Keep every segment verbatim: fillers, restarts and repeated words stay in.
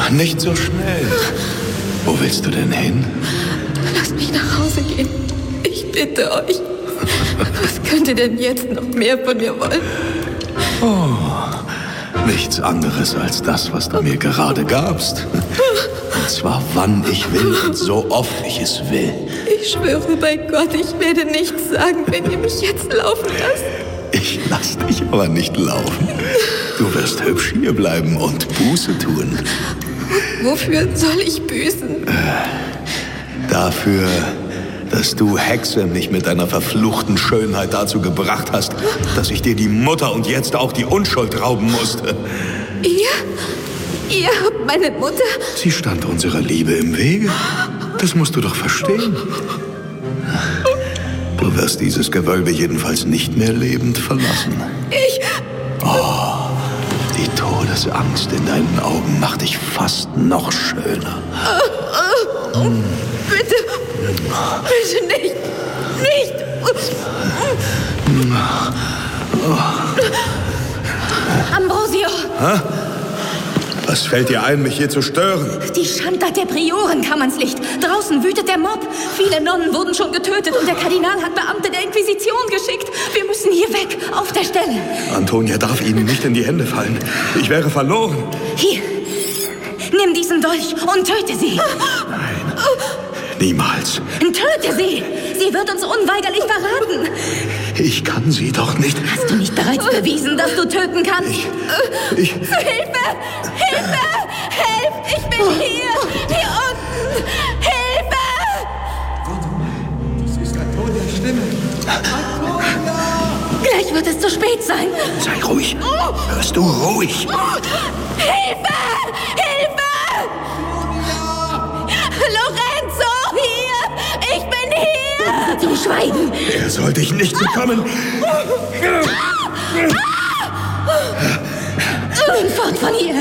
Nicht so schnell. Wo willst du denn hin? Lasst mich nach Hause gehen. Ich bitte euch. Was könnt ihr denn jetzt noch mehr von mir wollen? Oh, nichts anderes als das, was du mir gerade gabst. Und zwar wann ich will und so oft ich es will. Ich schwöre bei Gott, ich werde nichts sagen, wenn ihr mich jetzt laufen lasst. Ich lass dich aber nicht laufen. Du wirst hübsch hier bleiben und Buße tun. Wofür soll ich büßen? Äh, dafür, dass du, Hexe, mich mit deiner verfluchten Schönheit dazu gebracht hast, dass ich dir die Mutter und jetzt auch die Unschuld rauben musste. Ihr? Ihr habt meine Mutter? Sie stand unserer Liebe im Wege. Das musst du doch verstehen. Du wirst dieses Gewölbe jedenfalls nicht mehr lebend verlassen. Ich... Oh, die Todesangst in deinen Augen macht dich fast noch schöner. Oh, oh, oh, bitte, bitte nicht, nicht. Ambrosio! Hä? Was fällt dir ein, mich hier zu stören? Die Schandtat der Prioren kam ans Licht. Draußen wütet der Mob. Viele Nonnen wurden schon getötet und der Kardinal hat Beamte der Inquisition geschickt. Wir müssen hier weg, auf der Stelle. Antonia darf ihnen nicht in die Hände fallen. Ich wäre verloren. Hier, nimm diesen Dolch und töte sie. Nein, niemals. Töte sie! Sie wird uns unweigerlich verraten. Ich kann sie doch nicht. Hast du nicht bereits bewiesen, dass du töten kannst? Ich... ich Hilfe! Hilfe! Helft! Ich bin hier! Hier unten! Hilfe! Das ist Antonias Stimme. Antonia! Gleich wird es zu spät sein. Sei ruhig. Hörst du ruhig? Hilfe! Hilfe! Lorenzo! Hier! Ich bin hier! Sie schweigen. Er soll dich nicht bekommen. Nimm fort von ihr.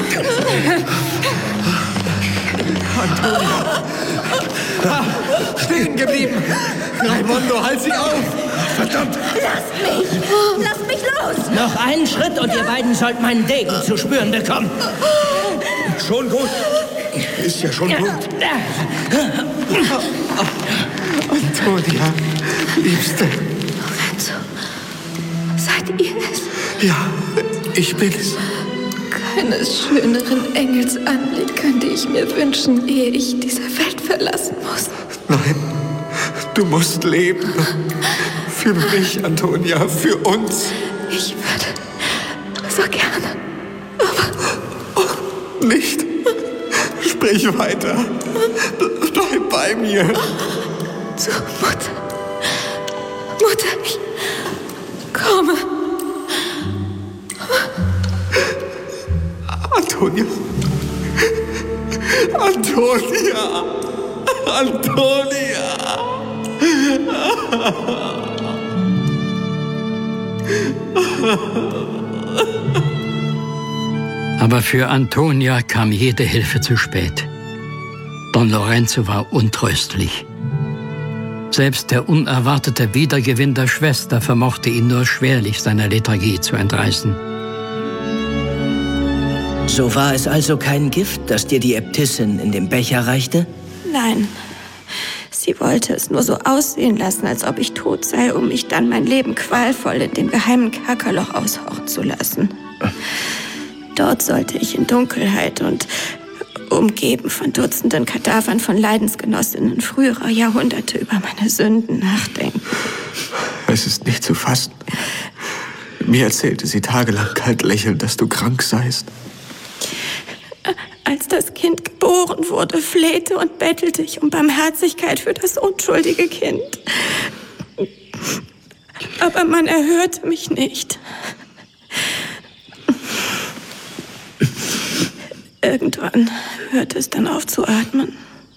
Antonia! Ah, stehen geblieben! Raimondo, halt sie auf! Verdammt! Lasst mich! Lasst mich los! Noch einen Schritt und ihr beiden sollt meinen Degen zu spüren bekommen. Schon gut. Ist ja schon gut. Antonia, Liebste. Lorenzo, seid ihr es? Ja, ich bin es. Keines schöneren Engelsanblick könnte ich mir wünschen, ehe ich diese Welt verlassen muss. Nein, du musst leben. Für mich, Antonia, für uns. Ich würde so gerne, aber... Oh, nicht. Sprich weiter. Bleib bei mir. Zur Mutter. Mutter, ich komme. Antonia. Antonia. Antonia. Aber für Antonia kam jede Hilfe zu spät. Don Lorenzo war untröstlich. Selbst der unerwartete Wiedergewinn der Schwester vermochte ihn nur schwerlich seiner Lethargie zu entreißen. So war es also kein Gift, das dir die Äbtissin in dem Becher reichte? Nein. Sie wollte es nur so aussehen lassen, als ob ich tot sei, um mich dann mein Leben qualvoll in dem geheimen Kerkerloch aushauchen zu lassen. Dort sollte ich in Dunkelheit und umgeben von Dutzenden Kadavern von Leidensgenossinnen früherer Jahrhunderte über meine Sünden nachdenken. Es ist nicht zu fassen. Mir erzählte sie tagelang kalt lächelnd, dass du krank seist. Als das Kind geboren wurde, flehte und bettelte ich um Barmherzigkeit für das unschuldige Kind. Aber man erhörte mich nicht. Irgendwann hörte es dann auf zu atmen.